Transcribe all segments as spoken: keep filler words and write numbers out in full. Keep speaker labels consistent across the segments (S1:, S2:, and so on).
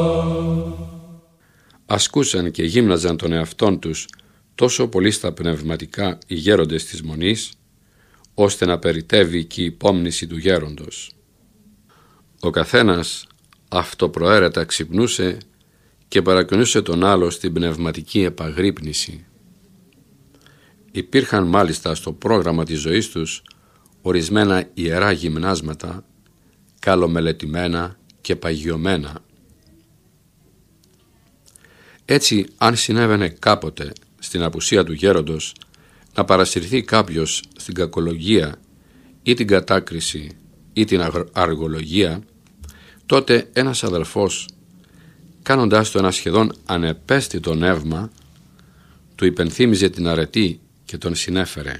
S1: Ασκούσαν και γύμναζαν τον εαυτόν τους τόσο πολύ στα πνευματικά οι γέροντες της Μονής, ώστε να περιτεύει και η υπόμνηση του γέροντος. Ο καθένας αυτοπροαίρετα ξυπνούσε και παρακινούσε τον άλλο στην πνευματική επαγρύπνηση. Υπήρχαν μάλιστα στο πρόγραμμα της ζωής τους ορισμένα ιερά γυμνάσματα, καλομελετημένα και παγιωμένα. Έτσι, αν συνέβαινε κάποτε στην απουσία του γέροντος να παρασυρθεί κάποιος στην κακολογία ή την κατάκριση ή την αργολογία, τότε ένας αδελφός, κάνοντάς το ένα σχεδόν ανεπαίσθητο νεύμα, του υπενθύμιζε την αρετή και τον συνέφερε.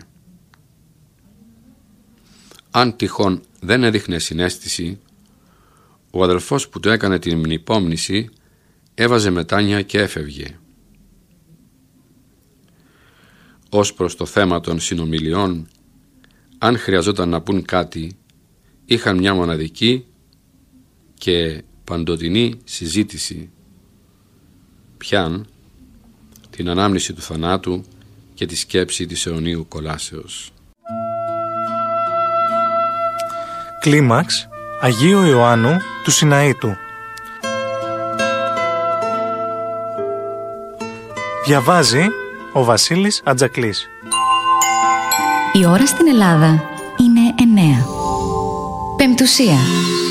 S1: Αν τυχόν δεν έδειχνε συναίσθηση, ο αδελφός που του έκανε την υπόμνηση έβαζε μετάνοια και έφευγε. Ως προς το θέμα των συνομιλιών, αν χρειαζόταν να πούν κάτι, είχαν μια μοναδική και παντοτινή συζήτηση. Πιαν την ανάμνηση του θανάτου και τη σκέψη της αιωνίου κολάσεως.
S2: Κλίμαξ Αγίου Ιωάννου του Σιναήτου. Διαβάζει ο Βασίλης Ατζακλής.
S3: Η ώρα στην Ελλάδα είναι εννέα. Πεμπτουσία.